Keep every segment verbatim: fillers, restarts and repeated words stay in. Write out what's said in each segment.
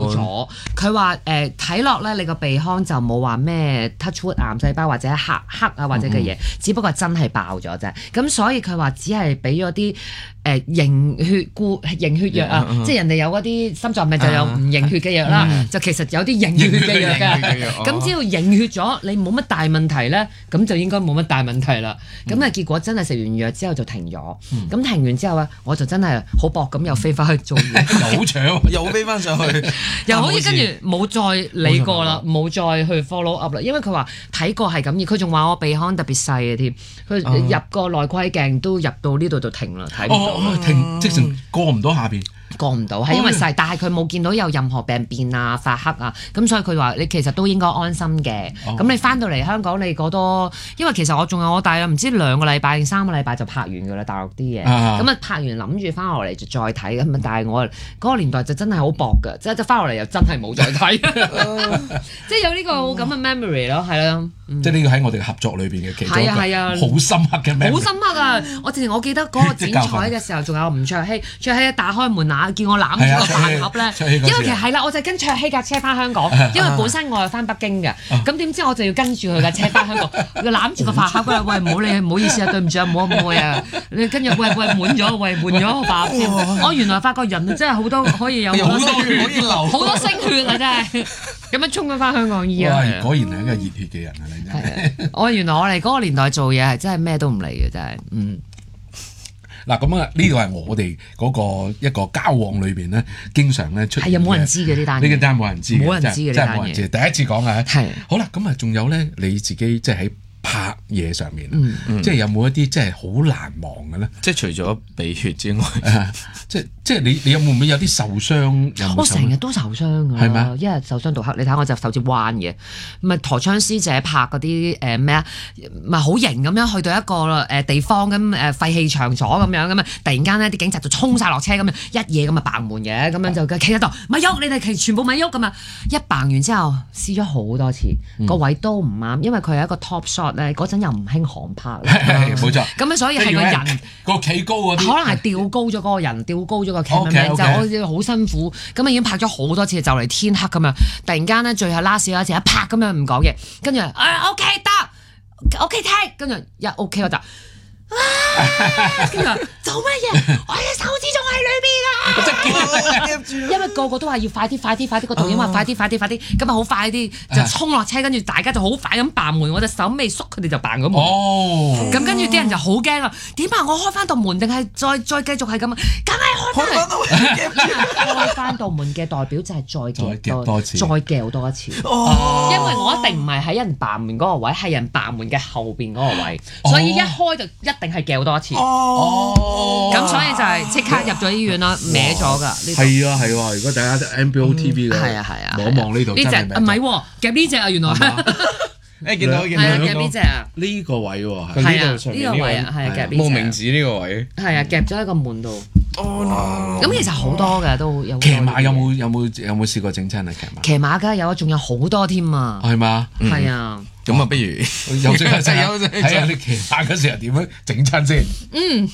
咗。佢話誒睇落咧，你個鼻腔就冇話咩 touch wood 癌細胞或者黑黑啊或者嘅嘢，嗯、只不過真係爆咗啫。咁所以佢話只係俾咗啲誒凝血固凝血藥啊，嗯嗯、即係人哋有嗰啲心臟病就有唔凝血嘅藥啦，嗯、就其實有啲凝血嘅藥嘅。咁只要凝血咗，你冇乜大問題咧，咁就應該冇乜大問題啦。咁啊、嗯、結果真係食完藥之後就停咗。咁、嗯、停完之後咧，我就真係好搏咁又飛翻去做嘢， 又好搶，又飛翻上去， 又好似跟住冇再理過啦，冇再去 follow up 啦。因為佢話睇過係咁嘅，佢仲話我鼻腔特別細嘅添，佢入個內窺鏡都入到呢度就停啦，睇唔到。 哦，停，即成過唔到下邊。 過唔到係因為細，但係佢冇見到有任何病變啊、發黑啊，咁所以佢話你其實都應該安心嘅。咁、哦、你翻到嚟香港，你過多，因為其實我仲有我大約唔知兩個禮拜定三個禮拜就拍完㗎啦，大陸啲嘢。咁啊拍完諗住翻落嚟就再睇咁啊，但係我嗰、嗰個年代就真係好薄㗎，即係翻落嚟又真係冇再睇，即係有呢個咁嘅 memory 咯，係咯。 嗯、即係呢個喺我哋嘅合作裏邊嘅其中一個好深刻嘅 memory， 好深刻啊！我之前我記得嗰個剪彩嘅時候，仲有吳卓羲，卓羲一打開門啊，叫我攬住個飯盒咧，因為其實係啦，我就跟卓羲架車翻香港，因為本身我係翻北京嘅，咁點知我就要跟住佢架車翻香港，佢攬住個飯盒咧，喂，唔好理，唔好意思啊，對唔住啊，唔好唔好啊，你跟住喂喂滿咗，喂換咗個飯盒先，我原來發覺人真係好多可以有好多血可以流，好多星血啊真係，咁樣衝咗翻香港醫啊！ 果然係一個熱血嘅人啊！你真係， 我原來我哋嗰個年代做嘢係真係咩都唔嚟嘅，真係，嗯。 嗱咁啊，呢個係我哋嗰個一個交往裏邊咧，經常咧出現嘅。係啊，冇人知嘅呢單嘢。 呢個單冇人知嘅， 冇人知嘅呢單嘢。真係冇人知， 第一次講啊。 係。 好啦，咁啊，仲有咧，你自己即係喺拍嘢上面， 嗯嗯、 即係有冇一啲即係好難忘嘅咧？ 即係除咗鼻血之外， 即係即係你你有冇唔會有啲受傷？有有我成日都受傷㗎， 係咪？ 一日受傷到黑，你睇我隻手指彎嘅，咪陀槍師姐拍嗰啲誒咩啊，咪好型咁樣去到一個誒地方咁誒廢棄場所咁樣咁啊，突然間呢啲警察就衝晒落車咁樣一嘢咁啊嘭門嘅，咁樣就企喺度咪喐，你哋其全部咪喐咁啊，一嘭完之後試咗好多次，個、嗯、位都唔啱，因為佢係一個 top shot 咧，嗰陣又唔興航拍， 冇錯。 咁啊，所以係個人個企高嗰啲， 可能係吊高咗嗰個人，吊高咗個 cameraman 就好辛苦，咁啊已經拍咗好多次，就嚟天黑咁樣，突然間咧最後 last 嗰一次一拍咁樣唔講嘢，跟住啊 OK 得 OK take，跟住一 OK 我就。跟住話做乜嘢？我隻手指仲喺裏邊啊！因為個個都話要快啲、快啲、快啲，個導演話快啲、快啲、快啲，咁啊好快啲就衝落車，跟住大家就好快咁扮門，我隻手未縮，佢哋就扮個門。哦，咁跟住啲人就好驚啊！點啊？我開翻道門定係再再繼續係咁啊？梗係開翻道門，開翻道門嘅代表就係再夾多次，再夾多一次。哦，因為我一定唔係喺人扮門嗰個位，係人扮門嘅後邊嗰個位，所以一開就一定係夾多一次。哦，咁所以就係即刻入咗醫院啦，歪咗㗎。 係啊係喎，如果大家 M B O T V 嘅， 係啊係啊， 望望呢度呢隻唔係喎，夾呢隻啊原來。 誒見到見到夾呢隻啊， 呢個位喎， 係啊呢個位啊，係啊夾呢隻。 冇名字呢個位。 係啊，夾咗喺個門度。哦，咁其實好多㗎都有。 騎馬有冇有冇有冇試過整親啊？騎馬。 騎馬梗係有啊，仲有好多添啊。 係嘛？ 係啊。 咁啊，不如休息下先，睇下你騎馬嗰時候點樣整親先。嗯。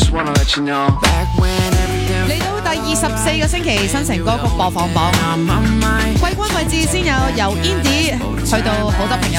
嚟到第二十四個星期新城歌曲播放榜，季軍位置先有由 Indie 去到好多朋友。